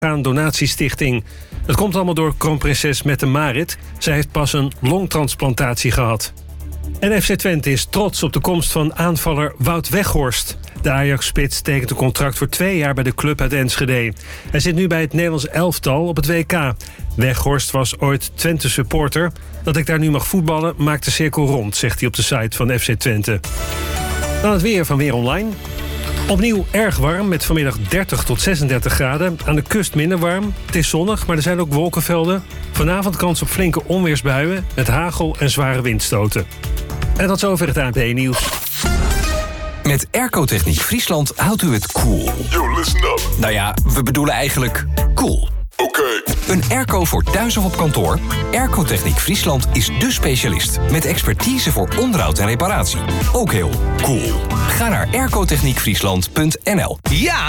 Donatiestichting. Het komt allemaal door kroonprinses Mette-Marit. Zij heeft pas een longtransplantatie gehad. En FC Twente is trots op de komst van aanvaller Wout Weghorst. De Ajax-spits tekent een contract voor 2 jaar bij de club uit Enschede. Hij zit nu bij het Nederlands elftal op het WK. Weghorst was ooit Twente-supporter. Dat ik daar nu mag voetballen maakt de cirkel rond, zegt hij op de site van FC Twente. Dan het weer van Weer Online. Opnieuw erg warm, met vanmiddag 30 tot 36 graden. Aan de kust minder warm. Het is zonnig, maar er zijn ook wolkenvelden. Vanavond kans op flinke onweersbuien met hagel en zware windstoten. En tot zover het ANP-nieuws. Met Airco-techniek Friesland houdt u het cool. Yo, listen up. Nou ja, we bedoelen eigenlijk cool. Oké. Een airco voor thuis of op kantoor? Airco-techniek Friesland is dé specialist. Met expertise voor onderhoud en reparatie. Ook heel cool. Ga naar aircotechniekfriesland.nl. Ja,